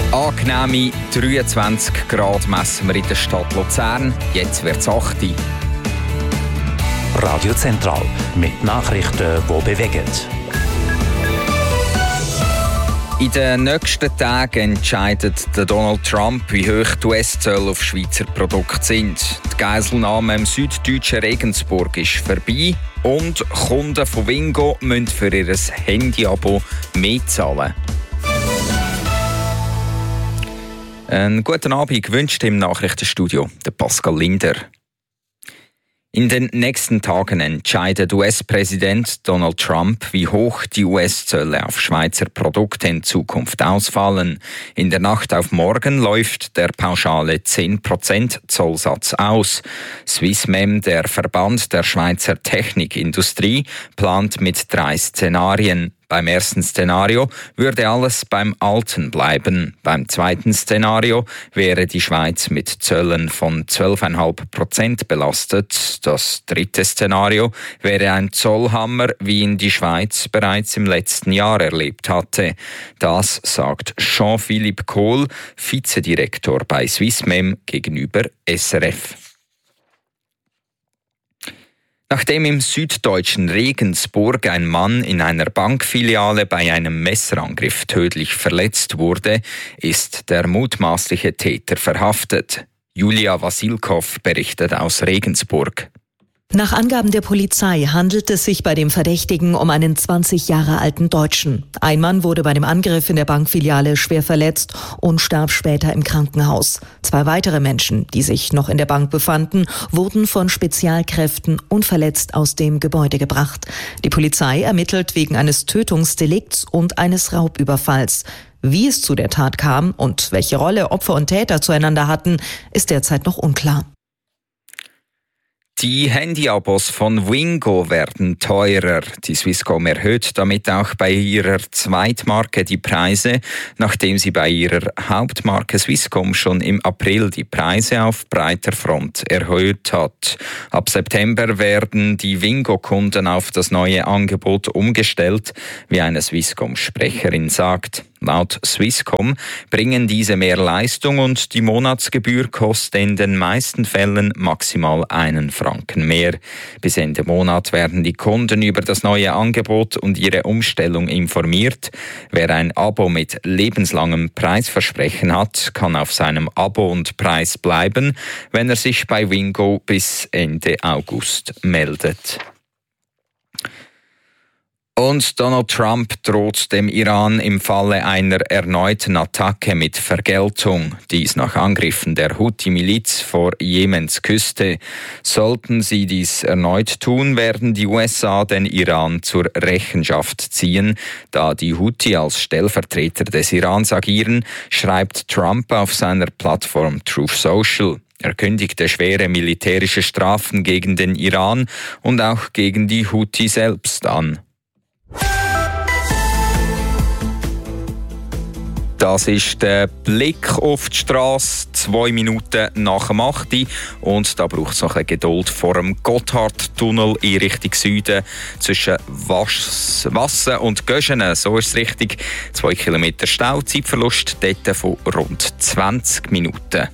Angenehme 23 Grad messen wir in der Stadt Luzern. Jetzt wird es 8. Radio Zentral mit Nachrichten, die bewegen. In den nächsten Tagen entscheidet Donald Trump, wie hoch die US-Zölle auf Schweizer Produkte sind. Die Geiselnahme im süddeutschen Regensburg ist vorbei und Kunden von Wingo müssen für ihr Handy-Abo mehr zahlen. Einen guten Abend wünscht im Nachrichtenstudio der Pascal Linder. In den nächsten Tagen entscheidet US-Präsident Donald Trump, wie hoch die US-Zölle auf Schweizer Produkte in Zukunft ausfallen. In der Nacht auf morgen läuft der pauschale 10% Zollsatz aus. Swissmem, der Verband der Schweizer Technikindustrie, plant mit 3 Szenarien. Beim ersten Szenario würde alles beim Alten bleiben. Beim zweiten Szenario wäre die Schweiz mit Zöllen von 12,5% belastet. Das dritte Szenario wäre ein Zollhammer, wie ihn die Schweiz bereits im letzten Jahr erlebt hatte. Das sagt Jean-Philippe Kohl, Vizedirektor bei Swissmem, gegenüber SRF. Nachdem im süddeutschen Regensburg ein Mann in einer Bankfiliale bei einem Messerangriff tödlich verletzt wurde, ist der mutmaßliche Täter verhaftet. Julia Wasilkow berichtet aus Regensburg. Nach Angaben der Polizei handelt es sich bei dem Verdächtigen um einen 20 Jahre alten Deutschen. Ein Mann wurde bei dem Angriff in der Bankfiliale schwer verletzt und starb später im Krankenhaus. 2 weitere Menschen, die sich noch in der Bank befanden, wurden von Spezialkräften unverletzt aus dem Gebäude gebracht. Die Polizei ermittelt wegen eines Tötungsdelikts und eines Raubüberfalls. Wie es zu der Tat kam und welche Rolle Opfer und Täter zueinander hatten, ist derzeit noch unklar. Die Handy-Abos von Wingo werden teurer. Die Swisscom erhöht damit auch bei ihrer Zweitmarke die Preise, nachdem sie bei ihrer Hauptmarke Swisscom schon im April die Preise auf breiter Front erhöht hat. Ab September werden die Wingo-Kunden auf das neue Angebot umgestellt, wie eine Swisscom-Sprecherin sagt. Laut Swisscom bringen diese mehr Leistung und die Monatsgebühr kostet in den meisten Fällen maximal 1 Franken mehr. Bis Ende Monat werden die Kunden über das neue Angebot und ihre Umstellung informiert. Wer ein Abo mit lebenslangem Preisversprechen hat, kann auf seinem Abo und Preis bleiben, wenn er sich bei Wingo bis Ende August meldet. Und Donald Trump droht dem Iran im Falle einer erneuten Attacke mit Vergeltung. Dies nach Angriffen der Houthi-Miliz vor Jemens Küste. Sollten sie dies erneut tun, werden die USA den Iran zur Rechenschaft ziehen. Da die Houthi als Stellvertreter des Irans agieren, schreibt Trump auf seiner Plattform Truth Social. Er kündigte schwere militärische Strafen gegen den Iran und auch gegen die Houthi selbst an. Das ist der Blick auf die Strasse, 2 Minuten nach dem 8. Und da braucht es noch ein bisschen Geduld vor dem Gotthardtunnel in Richtung Süden zwischen Wassen und Göschenen. So ist es richtig. 2 Kilometer Stau, Zeitverlust dort von rund 20 Minuten.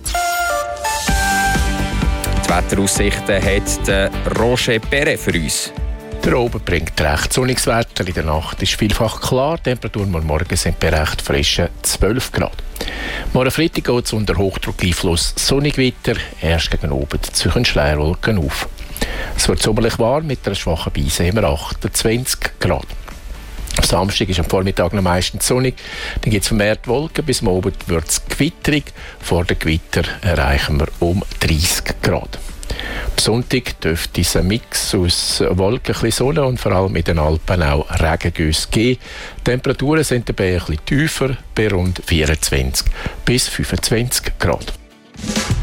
Die Wetteraussichten hat Roger Perret für uns. Der Oben bringt recht sonniges Wetter. In der Nacht ist vielfach klar. Die Temperaturen am Morgen sind bei recht frischen 12 Grad. Morgen Freitag geht es unter Hochdruckeinfluss sonnig weiter. Erst gegen oben ziehen Schleierwolken auf. Es wird sommerlich warm mit einer schwachen Brise immer 28 Grad. Am Samstag ist am Vormittag noch meistens sonnig. Dann gibt es vermehrt Wolken. Bis morgen wird es gewitterig. Vor dem Gewitter erreichen wir um 30 Grad. Am Sonntag dürfte dieser Mix aus Wolken, Sonne und vor allem in den Alpen auch Regengüsse geben. Die Temperaturen sind dabei ein bisschen tiefer, bei rund 24 bis 25 Grad.